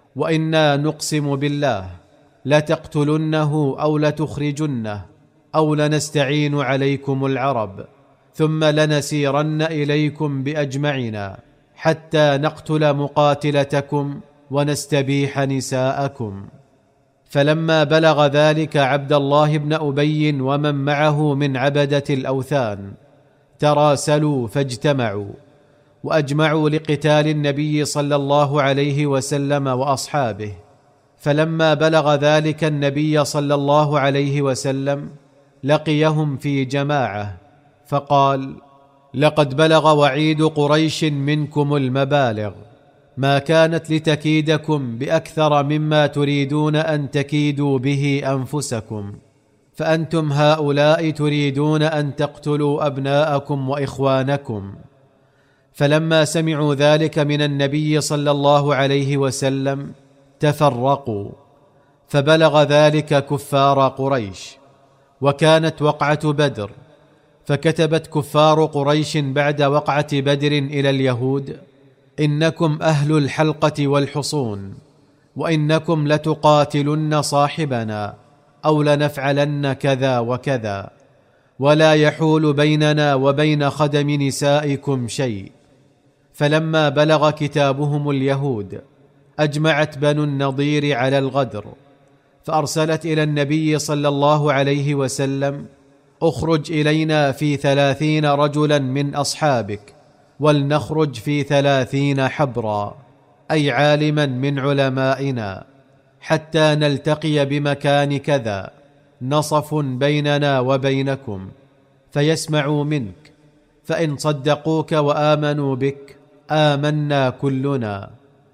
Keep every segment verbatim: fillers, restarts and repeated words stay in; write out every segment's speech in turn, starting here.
وإنا نقسم بالله لتقتلنه أو لتخرجنه أو لنستعين عليكم العرب، ثم لنسيرن إليكم بأجمعنا حتى نقتل مقاتلتكم ونستبيح نساءكم. فلما بلغ ذلك عبد الله بن أبي ومن معه من عبدة الأوثان تراسلوا فاجتمعوا وأجمعوا لقتال النبي صلى الله عليه وسلم وأصحابه. فلما بلغ ذلك النبي صلى الله عليه وسلم لقيهم في جماعة فقال: لقد بلغ وعيد قريش منكم المبالغ، ما كانت لتكيدكم بأكثر مما تريدون أن تكيدوا به أنفسكم، فأنتم هؤلاء تريدون أن تقتلوا أبناءكم وإخوانكم. فلما سمعوا ذلك من النبي صلى الله عليه وسلم تفرقوا، فبلغ ذلك كفار قريش، وكانت وقعة بدر، فكتبت كفار قريش بعد وقعة بدر إلى اليهود: إنكم أهل الحلقة والحصون، وإنكم لتقاتلن صاحبنا أو لنفعلن كذا وكذا، ولا يحول بيننا وبين خدم نسائكم شيء. فلما بلغ كتابهم اليهود أجمعت بنو النضير على الغدر، فأرسلت إلى النبي صلى الله عليه وسلم: اخرج إلينا في ثلاثين رجلا من أصحابك، ولنخرج في ثلاثين حبرا، أي عالما من علمائنا، حتى نلتقي بمكان كذا، نصف بيننا وبينكم، فيسمعوا منك، فإن صدقوك وآمنوا بك آمنا كلنا.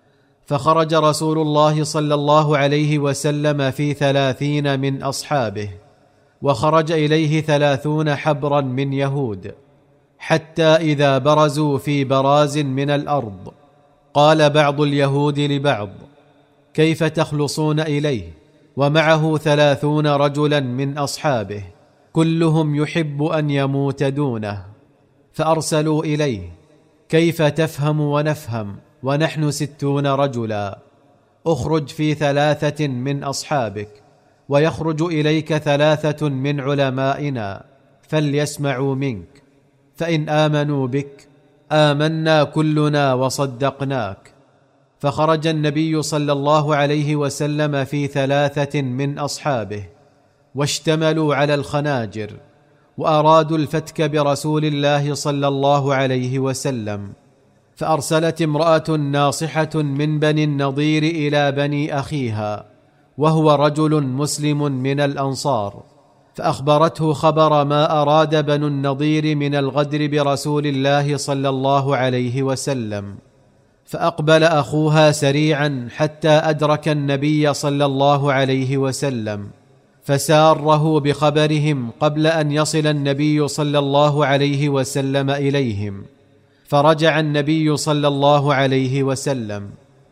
فخرج رسول الله صلى الله عليه وسلم في ثلاثين من أصحابه، وخرج إليه ثلاثون حبرا من يهود، حتى إذا برزوا في براز من الأرض قال بعض اليهود لبعض: كيف تخلصون إليه ومعه ثلاثون رجلا من أصحابه كلهم يحب أن يموت دونه؟ فأرسلوا إليه: كيف تفهم ونفهم ونحن ستون رجلا؟ اخرج في ثلاثة من أصحابك، ويخرج إليك ثلاثة من علمائنا، فليسمعوا منك، فإن آمنوا بك آمنا كلنا وصدقناك. فخرج النبي صلى الله عليه وسلم في ثلاثة من أصحابه، واشتملوا على الخناجر، وأرادوا الفتك برسول الله صلى الله عليه وسلم. فأرسلت امرأة ناصحة من بني النضير إلى بني أخيها، وهو رجل مسلم من الأنصار، فأخبرته خبر ما أراد بنو النضير من الغدر برسول الله صلى الله عليه وسلم. فأقبل أخوها سريعا حتى أدرك النبي صلى الله عليه وسلم، فساره بخبرهم قبل أن يصل النبي صلى الله عليه وسلم إليهم. فرجع النبي صلى الله عليه وسلم،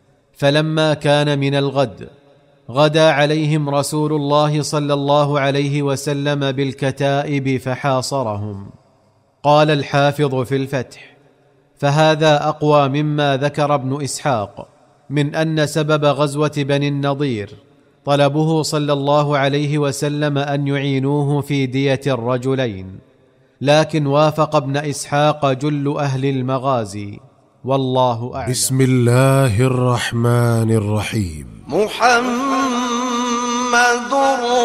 فلما كان من الغد غدا عليهم رسول الله صلى الله عليه وسلم بالكتائب فحاصرهم. قال الحافظ في الفتح: فهذا أقوى مما ذكر ابن إسحاق من أن سبب غزوة بني النضير طلبه صلى الله عليه وسلم أن يعينوه في دية الرجلين، لكن وافق ابن إسحاق جل أهل المغازي، والله أعلم. بسم الله الرحمن الرحيم. محمد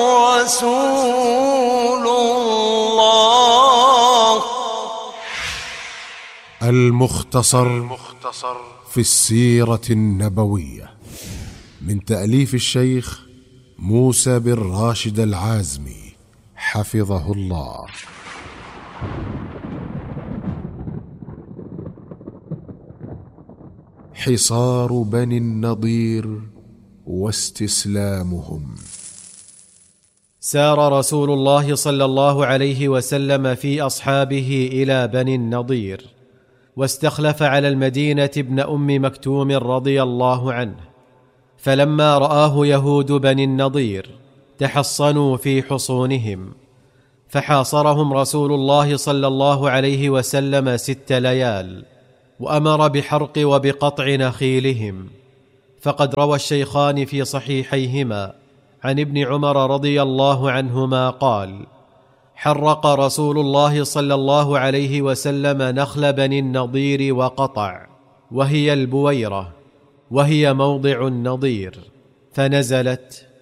رسول الله. المختصر في السيرة النبوية، من تأليف الشيخ موسى بن راشد العازمي حفظه الله. حصار بني النضير واستسلامهم. سار رسول الله صلى الله عليه وسلم في أصحابه إلى بني النضير، واستخلف على المدينة ابن أم مكتوم رضي الله عنه. فلما رآه يهود بني النضير تحصنوا في حصونهم، فحاصرهم رسول الله صلى الله عليه وسلم ست ليال، وأمر بحرق وبقطع نخيلهم. فقد روى الشيخان في صحيحيهما عن ابن عمر رضي الله عنهما قال: حرق رسول الله صلى الله عليه وسلم نخل بني النضير وقطع، وهي البويرة، وهي موضع النضير، فنزلت: